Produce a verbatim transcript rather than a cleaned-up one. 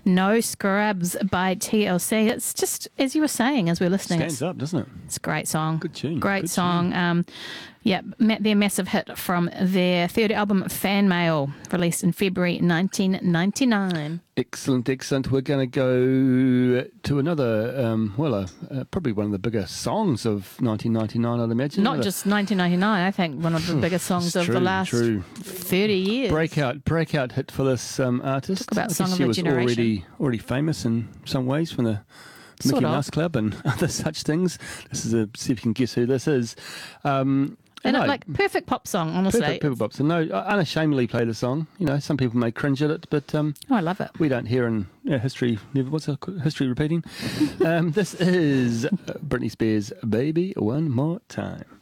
No Scrubs by T L C. It's just, as you were saying, as we we're listening. Stands up, doesn't it? It's a great song. Good tune. Great Good song. Tune. Um, yeah, their massive hit from their third album, Fan Mail, released in February nineteen ninety-nine. Excellent, excellent. We're going to go to another, um, well, uh, uh, probably one of the bigger songs of nineteen ninety-nine, I'd imagine. Not just nineteen ninety-nine, I think one of the biggest songs of true, the last true. thirty years. Breakout, breakout hit for this um, artist. Talk about I song guess of she the was generation. already already famous in some ways from the Sort Mickey of. Mouse Club and other such things. This is a see if you can guess who this is. Um, And no, it, like, perfect pop song, honestly. perfect people bops. And no, I unashamedly play the song. You know, some people may cringe at it, but um, Oh, I love it. we don't hear in you know, history. Never, what's it called? History repeating? um, this is Britney Spears' "Baby One More Time."